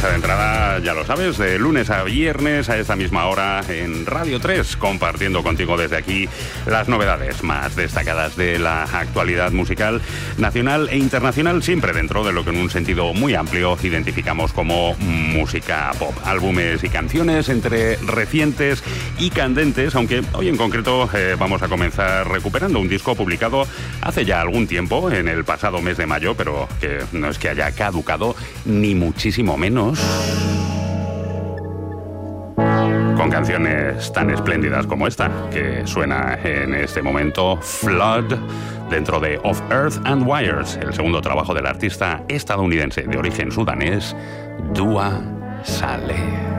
mesa de entrada, ya lo sabes, de lunes a viernes a esta misma hora en Radio 3, compartiendo contigo desde aquí las novedades más destacadas de la actualidad musical nacional e internacional, siempre dentro de lo que en un sentido muy amplio identificamos como música pop. Álbumes y canciones entre recientes y candentes, aunque hoy en concreto vamos a comenzar recuperando un disco publicado hace ya algún tiempo, en el pasado mes de mayo, pero que no es que haya caducado, ni muchísimo menos. Con canciones tan espléndidas como esta, que suena en este momento, Flood, dentro de Of Earth and Wires, el segundo trabajo del artista estadounidense de origen sudanés, Dua Saleh.